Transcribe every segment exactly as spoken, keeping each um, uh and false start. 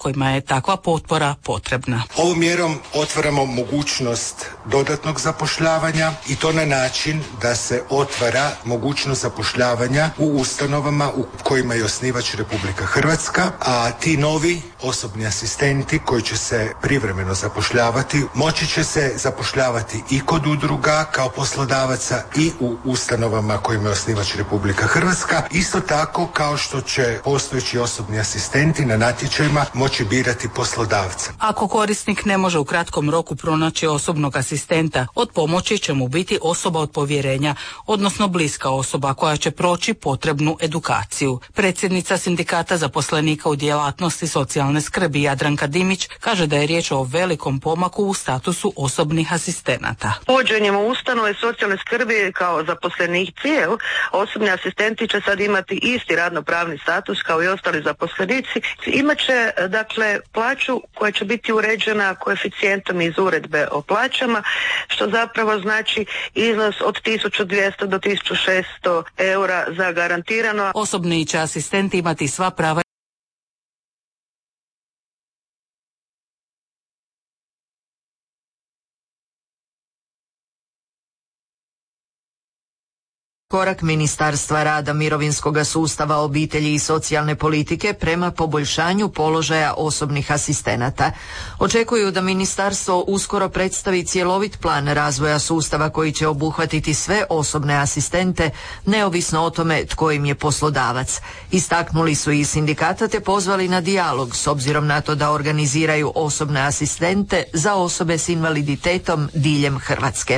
kojima je takva potpora potrebna. Ovom mjerom otvaramo mogućnost dodatnog zapošljavanja i to na način da se otvara mogućnost zapošljavanja u ustanovama u kojima je osnivač Republika Hrvatska, a ti novi osobni asistenti koji će se privremeno zapošljavati moći će se zapošljavati i kod udruga kao poslodavaca i u ustanovama kojima je osnivač Republika Hrvatska, isto tako kao što će postojeći osobni asistenti na natječajima moći birati poslodavca. Ako korisnik ne može u kratkom roku pronaći osobnog asistenta, od pomoći će mu biti osoba od povjerenja, odnosno bliska osoba koja će proći potrebnu edukaciju. Predsjednica Sindikata zaposlenika u djelatnosti socijalne skrbi Jadranka Dimić kaže da je riječ o velikom pomaku u statusu osobnih asistenata. Uvođenjem u ustanove socijalne skrbi kao zaposlenici, osobni asistenti će sad imati isti radnopravni status kao i ostali zaposlenici. Imaće dakle plaću koja će biti uređena koeficijentom iz uredbe o plaćama, što zapravo znači iznos od tisuću dvjesto do tisuću šesto eura za garantirano. Osobni će asistenti imati sva prava korak Ministarstva rada, mirovinskoga sustava, obitelji i socijalne politike prema poboljšanju položaja osobnih asistenata. Očekuju da ministarstvo uskoro predstavi cjelovit plan razvoja sustava koji će obuhvatiti sve osobne asistente, neovisno o tome tko im je poslodavac. Istaknuli su i sindikata te pozvali na dijalog s obzirom na to da organiziraju osobne asistente za osobe s invaliditetom diljem Hrvatske.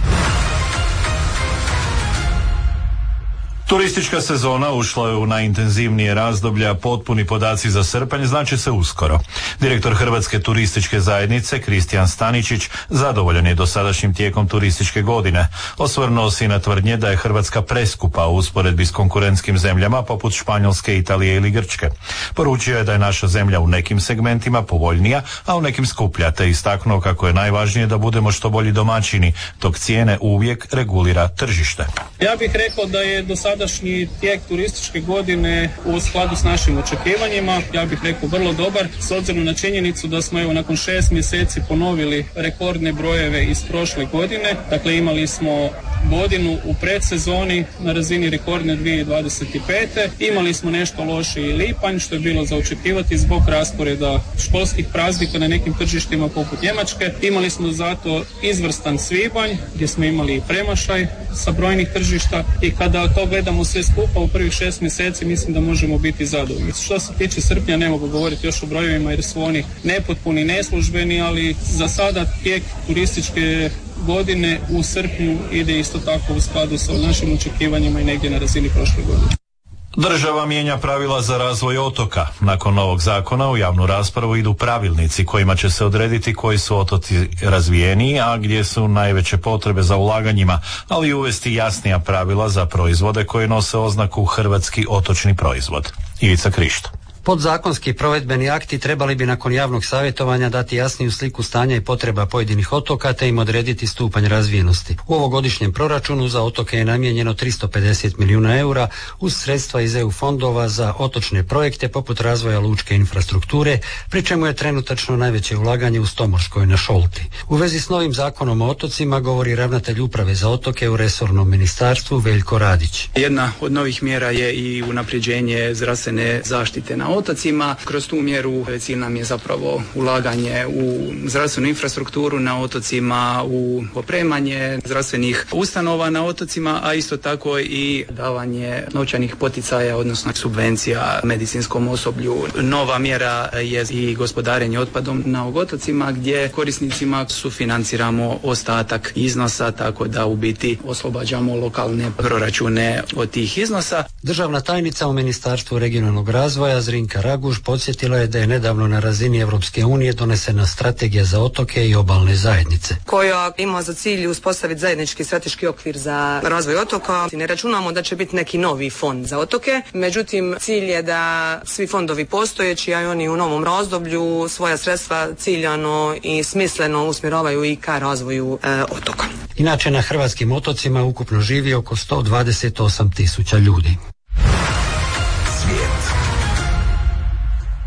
Turistička sezona ušla je u najintenzivnije razdoblja, potpuni podaci za srpanj znače se uskoro. Direktor Hrvatske turističke zajednice Kristijan Staničić zadovoljan je dosadašnjim tijekom turističke godine. Osvrnuo se i na tvrdnje da je Hrvatska preskupa u usporedbi s konkurentskim zemljama poput Španjolske, Italije ili Grčke. Poručio je da je naša zemlja u nekim segmentima povoljnija, a u nekim skuplja, te istaknuo kako je najvažnije da budemo što bolji domaćini, dok cijene uvijek regulira tržište. Ja bih rekao da je do sada Sadašnji tijek turističke godine u skladu s našim očekivanjima, ja bih rekao vrlo dobar, s obzirom na činjenicu da smo evo nakon šest mjeseci ponovili rekordne brojeve iz prošle godine. Dakle, imali smo godinu u predsezoni na razini rekordne dvije tisuće dvadeset pete. Imali smo nešto lošiji lipanj, što je bilo za očekivati zbog rasporeda školskih praznika na nekim tržištima poput Njemačke. Imali smo zato izvrstan svibanj gdje smo imali i premašaj sa brojnih tržišta i kada to gledamo sve skupa u prvih šest mjeseci mislim da možemo biti zadovoljni. Što se tiče srpnja ne mogu govoriti još o brojevima jer su oni nepotpuni, neslužbeni, ali za sada tijek turističke godine u srpnju ide isto tako u skladu sa našim očekivanjima i negdje na razini prošle godine. Država mijenja pravila za razvoj otoka. Nakon novog zakona u javnu raspravu idu pravilnici kojima će se odrediti koji su otoci razvijeniji, a gdje su najveće potrebe za ulaganjima, ali i uvesti jasnija pravila za proizvode koje nose oznaku hrvatski otočni proizvod. Ivica Krišto. Podzakonski provedbeni akti trebali bi nakon javnog savjetovanja dati jasniju sliku stanja i potreba pojedinih otoka te im odrediti stupanj razvijenosti. U ovogodišnjem proračunu za otoke je namijenjeno tristo pedeset milijuna eura uz sredstva iz E U fondova za otočne projekte poput razvoja lučke infrastrukture, pri čemu je trenutačno najveće ulaganje u Stomorskoj na Šolti. U vezi s novim zakonom o otocima govori ravnatelj uprave za otoke u resornom ministarstvu Veljko Radić. Jedna od novih mjera je i unapređenje zdravstvene zaštite na otocima. Kroz tu mjeru cilj nam je zapravo ulaganje u zdravstvenu infrastrukturu na otocima, u opremanje zdravstvenih ustanova na otocima, a isto tako i davanje novčanih poticaja, odnosno subvencija medicinskom osoblju. Nova mjera je i gospodarenje otpadom na otocima gdje korisnicima sufinanciramo ostatak iznosa, tako da u biti oslobađamo lokalne proračune od tih iznosa. Državna tajnica u Ministarstvu regionalnog razvoja Zrinka Raguž podsjetila je da je nedavno na razini Europske unije donesena strategija za otoke i obalne zajednice, koja ima za cilj uspostaviti zajednički strateški okvir za razvoj otoka. Ne računamo da će biti neki novi fond za otoke, međutim cilj je da svi fondovi postojeći, a i oni u novom razdoblju svoja sredstva ciljano i smisleno usmjeravaju i ka razvoju e, otoka. Inače na hrvatskim otocima ukupno živi oko sto dvadeset osam tisuća ljudi.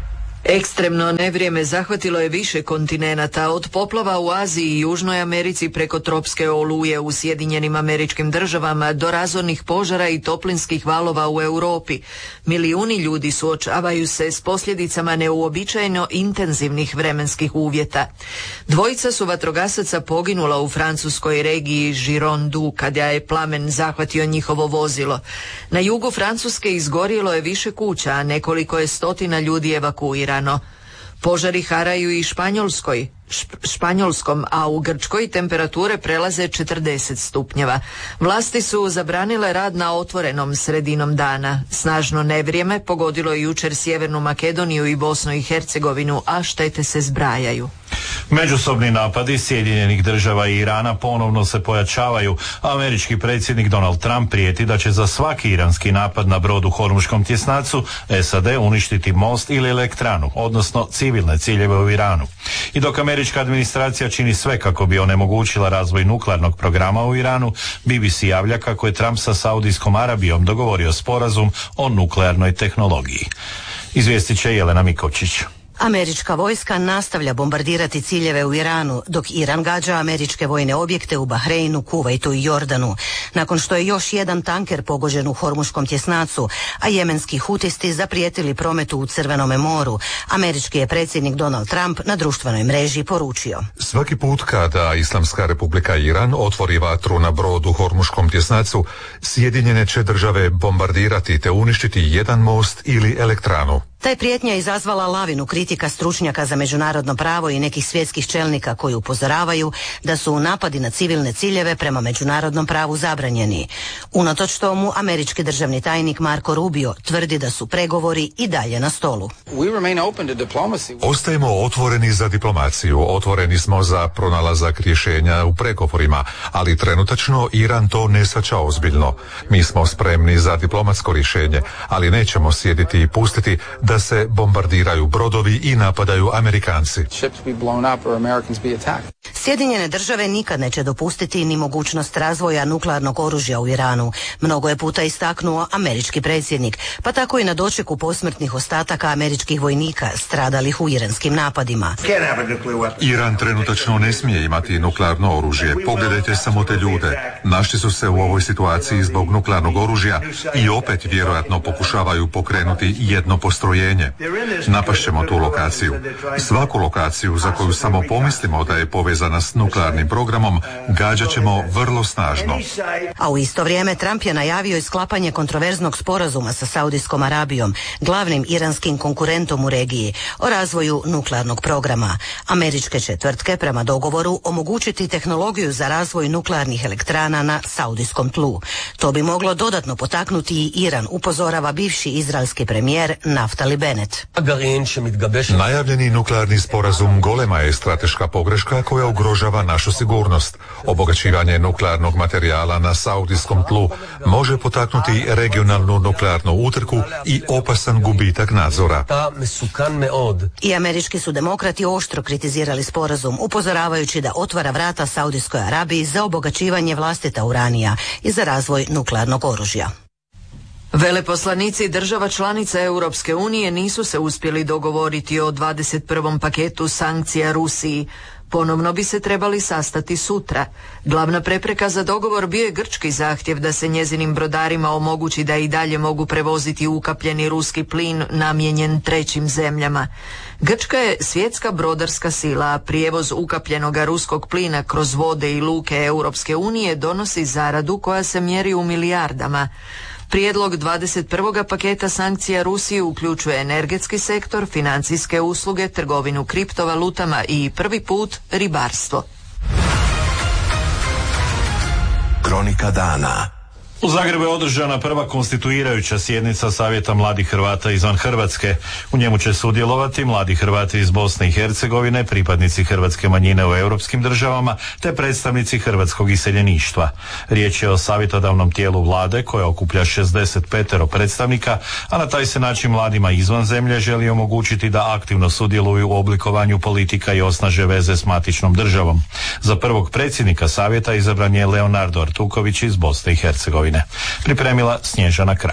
Ekstremno nevrijeme zahvatilo je više kontinenata, od poplava u Aziji i Južnoj Americi preko tropske oluje u Sjedinjenim Američkim Državama do razornih požara i toplinskih valova u Europi. Milijuni ljudi suočavaju se s posljedicama neuobičajeno intenzivnih vremenskih uvjeta. Dvojica su vatrogasaca poginula u francuskoj regiji Girondu kada je plamen zahvatio njihovo vozilo. Na jugu Francuske izgorjelo je više kuća, a nekoliko je stotina ljudi evakuirano. Požari haraju i Španjolskoj, Španjolskom, a u Grčkoj temperature prelaze četrdeset stupnjeva. Vlasti su zabranile rad na otvorenom sredinom dana. Snažno nevrijeme pogodilo je jučer Sjevernu Makedoniju i Bosnu i Hercegovinu, a štete se zbrajaju. Međusobni napadi Sjedinjenih Država i Irana ponovno se pojačavaju. Američki predsjednik Donald Trump prijeti da će za svaki iranski napad na brod u Hormuškom tjesnacu S A D uništiti most ili elektranu, odnosno civilne ciljeve u Iranu. I dok američka administracija čini sve kako bi onemogućila razvoj nuklearnog programa u Iranu, B B C javlja kako je Trump sa Saudijskom Arabijom dogovorio sporazum o nuklearnoj tehnologiji. Izvijestit će Jelena Mikovčić. Američka vojska nastavlja bombardirati ciljeve u Iranu, dok Iran gađa američke vojne objekte u Bahreinu, Kuvajtu i Jordanu. Nakon što je još jedan tanker pogođen u Hormuškom tjesnacu, a jemenski hutisti zaprijetili prometu u Crvenome moru, američki je predsjednik Donald Trump na društvenoj mreži poručio: svaki put kada Islamska republika Iran otvori vatru na brod u Hormuškom tjesnacu, Sjedinjene će države bombardirati te uništiti jedan most ili elektranu. Ta je prijetnja izazvala lavinu kritika stručnjaka za međunarodno pravo i nekih svjetskih čelnika koji upozoravaju da su napadi na civilne ciljeve prema međunarodnom pravu zabranjeni. Unatoč tomu, američki državni tajnik Marco Rubio tvrdi da su pregovori i dalje na stolu. Ostajemo otvoreni za diplomaciju, otvoreni smo za pronalazak rješenja u pregovorima, ali trenutačno Iran to ne shvaća ozbiljno. Mi smo spremni za diplomatsko rješenje, ali nećemo sjediti i pustiti da se bombardiraju brodovi i napadaju Amerikanci. Sjedinjene države nikad neće dopustiti ni mogućnost razvoja nuklearnog oružja u Iranu. Mnogo je puta istaknuo američki predsjednik, pa tako i na dočeku posmrtnih ostataka američkih vojnika stradalih u iranskim napadima. Iran trenutačno ne smije imati nuklearno oružje. Pogledajte samo te ljude. Našli su se u ovoj situaciji zbog nuklearnog oružja i opet vjerojatno pokušavaju pokrenuti jedno postrojenje. Napašćemo tu lokaciju. Svaku lokaciju za koju samo pomislimo da je povezana s nuklearnim programom gađat ćemo vrlo snažno. A u isto vrijeme Trump je najavio i sklapanje kontroverznog sporazuma sa Saudijskom Arabijom, glavnim iranskim konkurentom u regiji, o razvoju nuklearnog programa. Američke će tvrtke prema dogovoru omogućiti tehnologiju za razvoj nuklearnih elektrana na saudijskom tlu. To bi moglo dodatno potaknuti i Iran, upozorava bivši izraelski premijer Naftali Bennett. Najavljeni nuklearni sporazum golema je strateška pogreška koja ugrožava našu sigurnost. Obogaćivanje nuklearnog materijala na saudijskom tlu može potaknuti regionalnu nuklearnu utrku i opasan gubitak nadzora. I američki su demokrati oštro kritizirali sporazum, upozoravajući da otvara vrata Saudijskoj Arabiji za obogaćivanje vlastita uranija i za razvoj nuklearnog oružja. Veleposlanici država članica Europske unije nisu se uspjeli dogovoriti o dvadeset prvom paketu sankcija Rusiji. Ponovno bi se trebali sastati sutra. Glavna prepreka za dogovor bio je grčki zahtjev da se njezinim brodarima omogući da i dalje mogu prevoziti ukapljeni ruski plin namijenjen trećim zemljama. Grčka je svjetska brodarska sila, a prijevoz ukapljenoga ruskog plina kroz vode i luke Europske unije donosi zaradu koja se mjeri u milijardama. Prijedlog dvadeset prvog paketa sankcija Rusiji uključuje energetski sektor, financijske usluge, trgovinu kriptovalutama i prvi put ribarstvo. Kronika dana. U Zagrebu je održana prva konstituirajuća sjednica Savjeta mladih Hrvata izvan Hrvatske. U njemu će sudjelovati mladi Hrvati iz Bosne i Hercegovine, pripadnici hrvatske manjine u europskim državama, te predstavnici hrvatskog iseljeništva. Riječ je o savjetodavnom tijelu vlade koje okuplja šezdeset pet predstavnika, a na taj se način mladima izvan zemlje želi omogućiti da aktivno sudjeluju u oblikovanju politika i osnaže veze s matičnom državom. Za prvog predsjednika savjeta izabran je Leonardo Artuković iz Bosne i Hercegovine. Pripremila Snježana Kralj.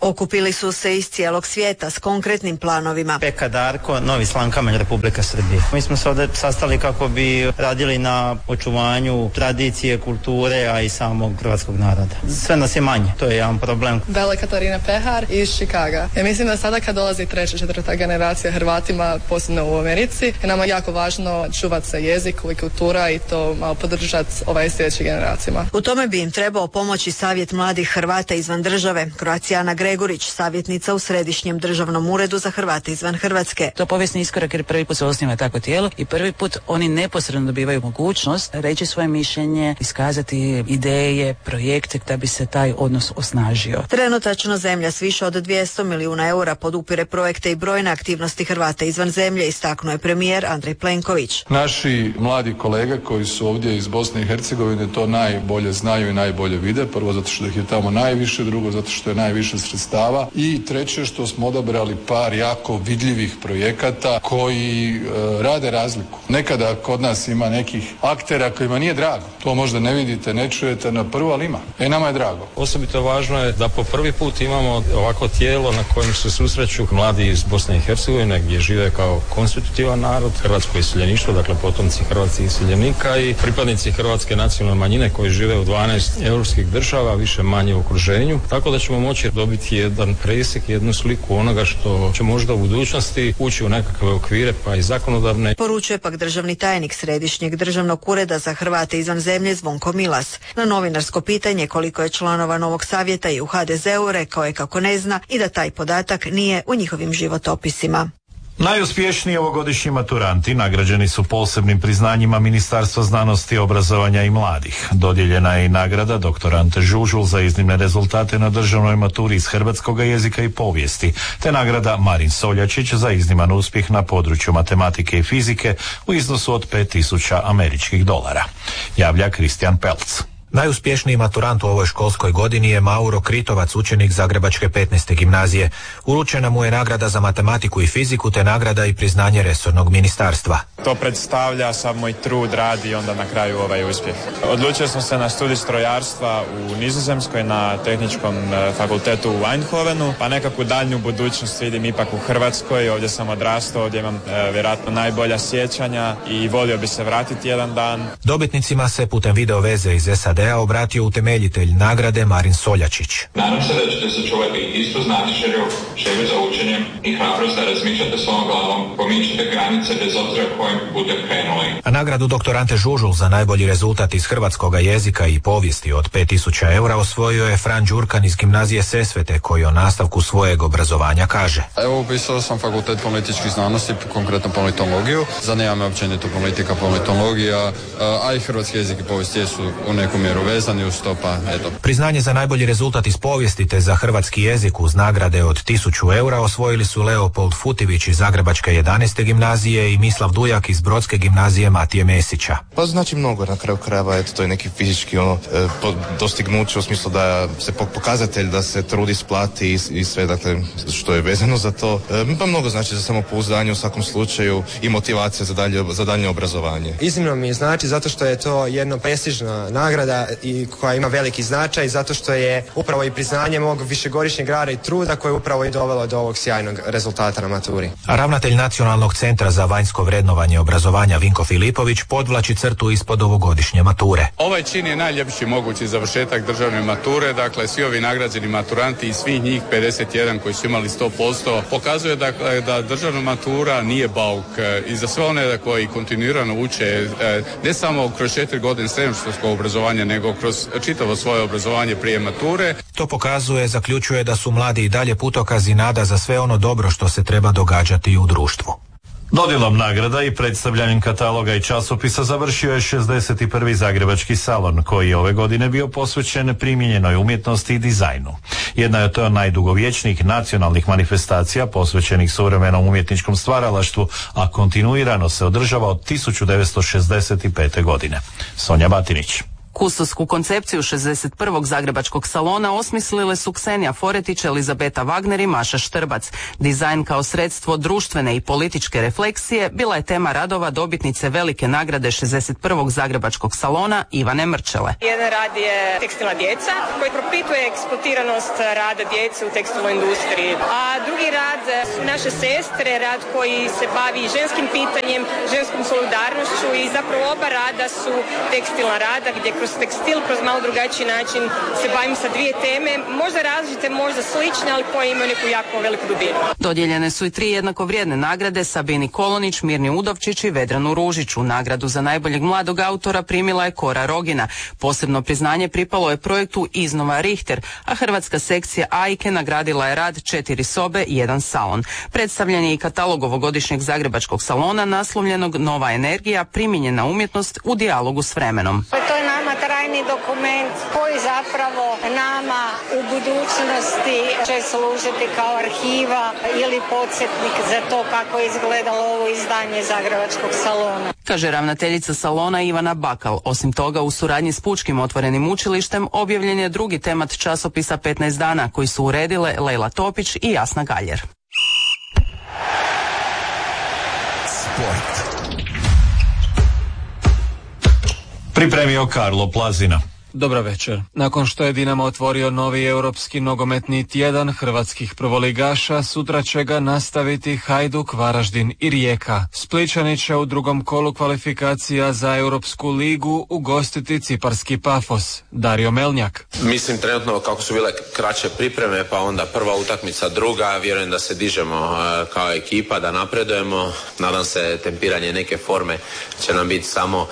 Okupili su se iz cijelog svijeta s konkretnim planovima. Peka Darko, Novi Slankamen, Republika Srbije. Mi smo se ovdje sastali kako bi radili na očuvanju tradicije, kulture, a i samog hrvatskog naroda. Sve nas je manje, to je jedan problem. Bela Katarina Pehar iz Chicaga. Ja mislim da sada kad dolazi treća, četvrta generacija Hrvatima, posebno u Americi, je nama jako važno čuvati se jezik i kultura i to malo podržati ovaj sljedećim generacijama. U tome bi im trebao pomoći Savjet mladih Hrvata izvan države. Kroacijana Gregorić, savjetnica u Središnjem državnom uredu za Hrvate izvan Hrvatske. To je povijesni iskorak jer prvi put se osniva takvo tijelo i prvi put oni neposredno dobivaju mogućnost reći svoje mišljenje, iskazati ideje, projekte da bi se taj odnos osnažio. Trenutačno zemlja s više od dvjesto milijuna eura podupire projekte i brojne aktivnosti Hrvata izvan zemlje, istaknuo je premijer Andrej Plenković. Naši mladi kolege koji su ovdje iz Bosne i Hercegovine to najbolje znaju i najbolje vide. Prvo zato što ih je tamo najviše, drugo zato što je najviše sredstava i treće što smo odabrali par jako vidljivih projekata koji e, rade razliku. Nekada kod nas ima nekih aktera kojima nije drago. To možda ne vidite, ne čujete na prvu, ali ima. E, nama je drago. Osobito važno je da po prvi put imamo ovako tijelo na kojem se susreću mladi iz Bosne i Hercegovine gdje žive kao konstitutivan narod, hrvatsko iseljeništvo, dakle potomci hrvatskih iseljenika i pripadnici hrvatske nacionalne manjine koji žive u dvanaest europskih država, više manje u okruženju. Tako da ćemo moći dobiti jedan presjek, jednu sliku onoga što će možda u budućnosti ući u nekakve okvire pa i zakonodavne. Poručuje pak državni tajnik Središnjeg državnog ureda za Hrvate izvan zemlje Zvonko Milas. Na novinarsko pitanje koliko je članova novog savjeta i u ha de zeu rekao je kako ne zna i da taj podatak nije u njihovim životopisima. Najuspješniji ovogodišnji maturanti nagrađeni su posebnim priznanjima Ministarstva znanosti, obrazovanja i mladih. Dodijeljena je i nagrada doktor Ante Žužul za iznimne rezultate na državnoj maturi iz hrvatskog jezika i povijesti, te nagrada Marin Soljačić za izniman uspjeh na području matematike i fizike u iznosu od pet tisuća američkih dolara. Javlja Kristijan Pelc. Najuspješniji maturant u ovoj školskoj godini je Mauro Kritovac, učenik Zagrebačke petnaeste gimnazije. Uručena mu je nagrada za matematiku i fiziku te nagrada i priznanje resornog ministarstva. To predstavlja sav moj trud, rad i onda na kraju ovaj uspjeh. Odlučio sam se na studij strojarstva u Nizozemskoj na tehničkom fakultetu u Eindhovenu, pa nekakvu daljnju budućnost vidim ipak u Hrvatskoj. Ovdje sam odrastao, ovdje imam e, vjerojatno najbolja sjećanja i volio bi se vratiti jedan dan. Dobitnicima se putem video veze iz es a de obratio utemeljitelj nagrade Marin Soljačić. Nadam se da ćete sačuvati istu znatiželju, želju za učenjem i hrabrost da razmišljate svojom glavom, pomičite granice bez obzira kojim putem krenuli. A nagradu doktor Ante Žužul za najbolji rezultat iz hrvatskoga jezika i povijesti od pet tisuća eura osvojio je Fran Đurkan iz gimnazije Sesvete, koji o nastavku svojeg obrazovanja kaže. Evo, upisao sam fakultet političkih znanosti, konkretno politologiju. Zanima me općenito politika, politologija, a i hrvatski jezik i povijest jesu u nekom mjeru vezani uz to, pa eto. Priznanje za najbolji rezultat iz povijesti te za hrvatski jezik uz nagrade od tisuću eura osvojili su Leopold Futivić iz Zagrebačke jedanaeste gimnazije i Mislav Dujak iz Brodske gimnazije Matije Mesića. Pa znači mnogo na kraju krajeva, eto, to je neki fizički ono, e, dostignuće u smislu da se pokazatelj da se trudi isplati i, i sve, dakle, što je vezano za to. E, pa mnogo znači za samopouzdanje u svakom slučaju i motivacija za dalje, za dalje obrazovanje. Iznimno mi znači zato što je to jedna prestižna nagrada i koja ima veliki značaj, zato što je upravo i priznanje mog višegodišnjeg rada i truda koje je upravo i dovelo do ovog sjajnog rezultata na maturi. A ravnatelj Nacionalnog centra za vanjsko vrednovanje obrazovanja Vinko Filipović podvlači crtu ispod ovogodišnje mature. Ovaj čin je najljepši mogući završetak državne mature, dakle svi ovi nagrađeni maturanti i svih njih pedeset jedan koji su imali sto posto pokazuje dakle, da državna matura nije bauk i za sve one koji kontinuirano uče ne samo kroz četiri godine srednjoškolskog obrazovanja nego kroz čitavo svoje obrazovanje prije mature. To pokazuje, zaključuje da su mladi i dalje putokaz i nada za sve ono dobro što se treba događati u društvu. Dodjelom nagrada i predstavljanjem kataloga i časopisa završio je šezdeset prvi Zagrebački salon, koji je ove godine bio posvećen primijenjenoj umjetnosti i dizajnu. Jedna je to najdugovječnijih nacionalnih manifestacija posvećenih suvremenom umjetničkom stvaralaštvu, a kontinuirano se održava od tisuću devetsto šezdeset pete godine. Sonja Batinić. Kustosku koncepciju šezdeset prvog zagrebačkog salona osmislile su Ksenija Foretić, Elizabeta Wagner i Maša Štrbac. Dizajn kao sredstvo društvene i političke refleksije bila je tema radova dobitnice velike nagrade šezdeset prvog zagrebačkog salona Ivane Mrčele. Jedan rad je tekstilna djeca koji propituje eksploatiranost rada djece u tekstilnoj industriji. A drugi rad su naše sestre, rad koji se bavi ženskim pitanjem, ženskom solidarnošću i zapravo oba rada su tekstilna rada gdje kroz tekstil, kroz malo drugačiji način se bavim sa dvije teme, možda različite, možda slične, ali koje imaju neku jako veliku dubinu. Dodijeljene su i tri jednako vrijedne nagrade Sabini Kolonić, Mirni Udovčić i Vedranu Ružiću. Nagradu za najboljeg mladog autora primila je Kora Rogina. Posebno priznanje pripalo je projektu Iznova Richter, a hrvatska sekcija Ajke nagradila je rad Četiri sobe i jedan salon. Predstavljen je i katalog ovogodišnjeg zagrebačkog salona naslovljenog Nova energija, primijenjena umjetnost u dijalogu s vremenom. To je nama trajni dokument koji zapravo nama u budućnosti će služiti kao arhiva ili podsjetnik za to kako je izgledalo ovo izdanje zagrebačkog salona. Kaže ravnateljica salona Ivana Bakal. Osim toga, u suradnji s Pučkim otvorenim učilištem objavljen je drugi temat časopisa petnaest dana koji su uredile Lejla Topić i Jasna Galjer. Sport. Pripremio Karlo Plazina. Dobro večer. Nakon što je Dinamo otvorio novi europski nogometni tjedan hrvatskih prvoligaša, sutra će ga nastaviti Hajduk, Varaždin i Rijeka. Splićani će u drugom kolu kvalifikacija za Europsku ligu ugostiti ciparski Pafos. Dario Melnjak. Mislim trenutno kako su bile kraće pripreme, pa onda prva utakmica, druga, vjerujem da se dižemo kao ekipa, da napredujemo. Nadam se tempiranje neke forme će nam biti samo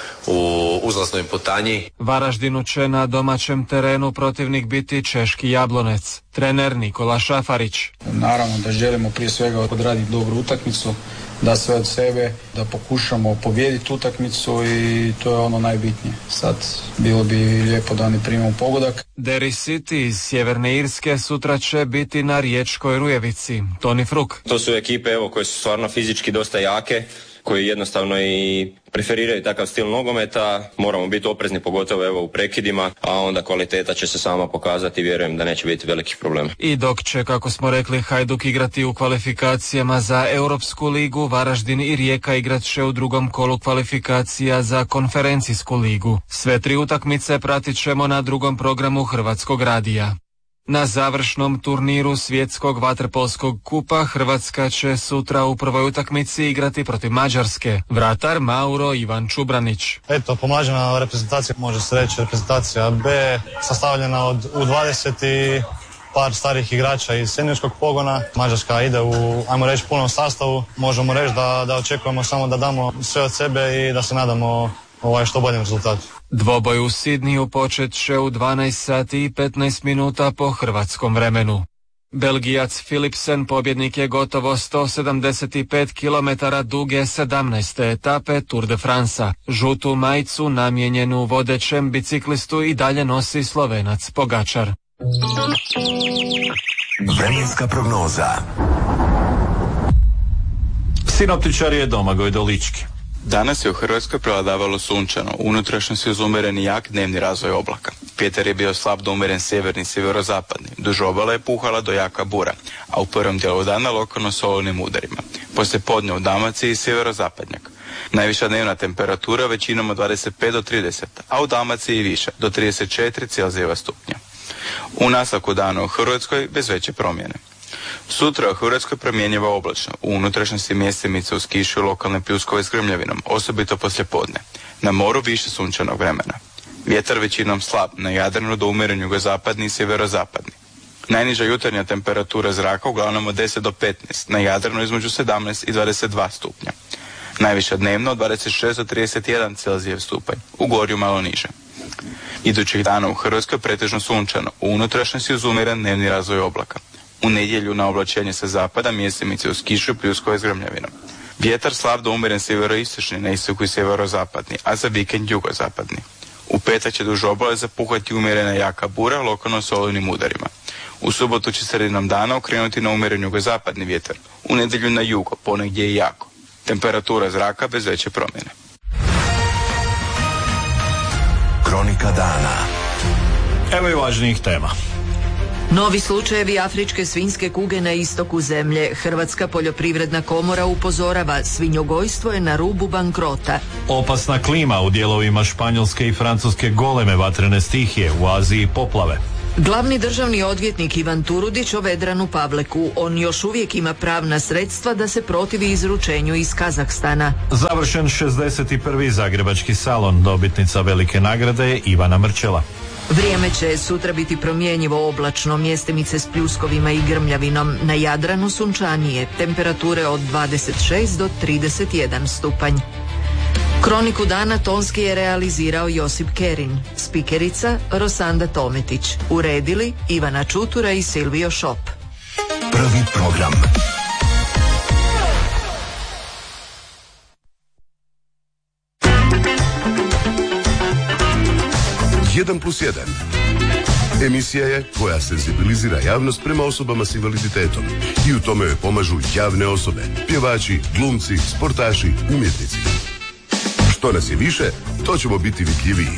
u uzlasnoj putanji. Varaždinu će na domaćem terenu protivnik biti češki Jablonec. Trener Nikola Šafarić. Naravno da želimo prije svega odraditi dobru utakmicu, da sve od sebe, da pokušamo pobijediti utakmicu i to je ono najbitnije. Sad bilo bi lijepo da ne primimo pogodak. Derry City iz Sjeverne Irske sutra će biti na Riječkoj Rujevici. Toni Fruk. To su ekipe evo koje su stvarno fizički dosta jake, koji jednostavno i preferiraju takav stil nogometa. Moramo biti oprezni pogotovo evo u prekidima, a onda kvaliteta će se sama pokazati i vjerujem da neće biti velikih problema. I dok će, kako smo rekli, Hajduk igrati u kvalifikacijama za Europsku ligu, Varaždin i Rijeka igrat će u drugom kolu kvalifikacija za Konferencijsku ligu. Sve tri utakmice pratit ćemo na drugom programu Hrvatskog radija. Na završnom turniru svjetskog vaterpolskog kupa Hrvatska će sutra u prvoj utakmici igrati protiv Mađarske. Vratar Mauro Ivan Čubranić. Eto, pomlađena reprezentacija, može se reći reprezentacija B, sastavljena od U dvadeset i par starih igrača iz seniorskog pogona. Mađarska ide u, ajmo reći, punom sastavu. Možemo reći da, da očekujemo samo da damo sve od sebe i da se nadamo ovaj što boljem rezultatu. Dvoboj u Sidniju počet će u dvanaest sati i petnaest minuta po hrvatskom vremenu. Belgijac Philipsen pobjednik je gotovo sto sedamdeset pet kilometara duge sedamnaeste etape Tour de France-a. Žutu majicu namijenjenu vodećem biciklistu i dalje nosi Slovenac Pogačar. Vremenska prognoza. Sinoptičar je Domagoj Dolički. Danas je u Hrvatskoj prevladavalo sunčano, unutrašnjosti uz umjeren i jak dnevni razvoj oblaka. Vjetar je bio slab do umjeren sjeverni i sjeverozapadni. Duž obale je puhala do jaka bura, a u prvom dijelu dana lokalno s olujnim udarima. Poslije podne u Dalmaciji i sjeverozapadnjak. Najviša dnevna temperatura većinom od dvadeset pet do trideset, a u Dalmaciji i više, do trideset četiri Celzijeva stupnja. U nastavku dana u Hrvatskoj bez veće promjene. Sutra u Hrvatskoj promjenjiva oblačno, u unutrašnjosti mjestimice uz kišu i lokalne pljuskove s grmljavinom, osobito poslije podne. Na moru više sunčanog vremena. Vjetar većinom slab, na Jadranu do umjeren jugozapadni i sjeverozapadni. Najniža jutarnja temperatura zraka uglavnom od deset do petnaest, na Jadranu između sedamnaest i dvadeset dva stupnja. Najviša dnevno od dvadeset šest do trideset jedan Celzijev stupanj, u gorju malo niže. Idućih dana u Hrvatskoj pretežno sunčano, u unutrašnjosti uz umjeren dnevni razvoj oblaka. U nedjelju na oblačenje sa zapada mjestimice uz kišu i pljuskove s grmljavinom. Vjetar slab do umjeren sjeveroistočni, na istoku i sjeverozapadni, a za vikend jugozapadni. U petak će duž obale zapuhati umjerena jaka bura, lokalno s olujnim udarima. U subotu će sredinom dana okrenuti na umjeren jugozapadni vjetar. U nedjelju na jugo, ponegdje i jako. Temperatura zraka bez veće promjene. Kronika dana. Evo i važnijih tema. Novi slučajevi afričke svinjske kuge na istoku zemlje. Hrvatska poljoprivredna komora upozorava, svinjogojstvo je na rubu bankrota. Opasna klima u dijelovima Španjolske i Francuske, goleme vatrene stihije, u Aziji poplave. Glavni državni odvjetnik Ivan Turudić o Vedranu Pavleku. On još uvijek ima pravna sredstva da se protivi izručenju iz Kazahstana. Završen šezdeset prvi zagrebački salon. Dobitnica velike nagrade je Ivana Mrčela. Vrijeme će sutra biti promjenjivo oblačno, mjestimice s pljuskovima i grmljavinom. Na Jadranu sunčanije, temperature od dvadeset šest do trideset jedan stupanj. Kroniku dana tonski je realizirao Josip Kerin, spikerica Rosanda Tometić, uredili Ivana Čutura i Silvio Šop. Prvi program. jedan plus jedan. Emisija je koja senzibilizira javnost prema osobama s invaliditetom i u tome joj pomažu javne osobe, pjevači, glumci, sportaši, umjetnici. Što nas je više, to ćemo biti vidljiviji.